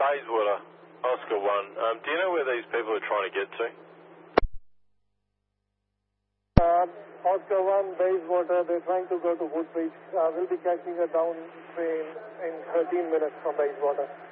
Bayswater, Oscar 1. Do you know where these people are trying to get to? Oscar 1, Bayswater, they're trying to go to Woodbridge. We'll be catching a down train in 13 minutes from Bayswater.